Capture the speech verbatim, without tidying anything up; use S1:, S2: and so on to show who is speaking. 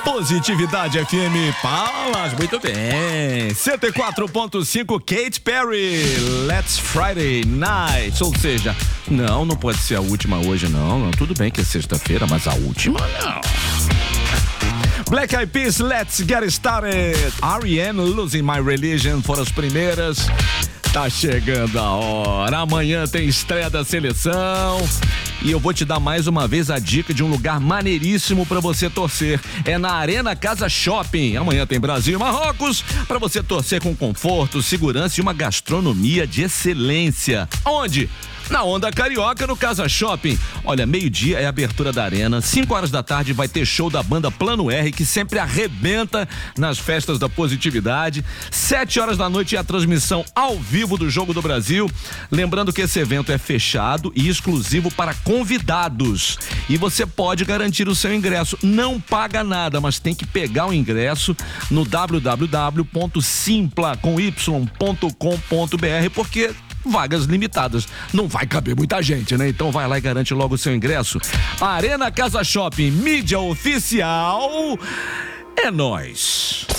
S1: Positividade F M Palmas, muito bem. cento e quatro ponto cinco Katy Perry, Let's Friday Night. Ou seja, não, não pode ser a última hoje, não. não tudo bem que é sexta-feira, mas a última não. Black Eyed Peas, Let's Get Started. R E M, Losing My Religion foram as primeiras. Tá chegando a hora. Amanhã tem estreia da seleção. E eu vou te dar mais uma vez a dica de um lugar maneiríssimo pra você torcer. É na Arena Casa Shopping. Amanhã tem Brasil e Marrocos pra você torcer com conforto, segurança e uma gastronomia de excelência. Onde? Na Onda Carioca, no Casa Shopping. Olha, meio-dia é a abertura da arena, cinco horas da tarde vai ter show da banda Plano R, que sempre arrebenta nas festas da positividade. Sete horas da noite é a transmissão ao vivo do Jogo do Brasil. Lembrando que esse evento é fechado e exclusivo para convidados. E você pode garantir o seu ingresso. Não paga nada, mas tem que pegar o ingresso no w w w ponto simpla com y ponto com ponto b r, porque vagas limitadas. Não vai caber muita gente, né? Então vai lá e garante logo o seu ingresso. Arena Casa Shopping, mídia oficial, é nóis.